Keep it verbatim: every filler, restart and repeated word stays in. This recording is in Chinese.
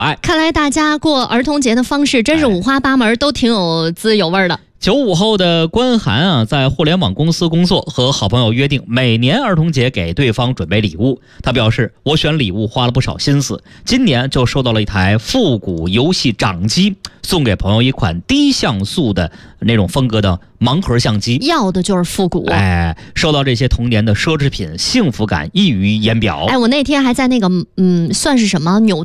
哎， 看来大家过儿童节的方式真是五花八门，都挺有滋有味的。 九五后的关涵啊，在互联网公司工作，和好朋友约定每年儿童节给对方准备礼物。他表示，我选礼物花了不少心思，今年就收到了一台复古游戏掌机，送给朋友一款低像素的那种风格的盲盒相机， 要的就是复古。 哎，收到这些童年的奢侈品，幸福感溢于言表。 哎，我那天还在那个嗯，算是什么扭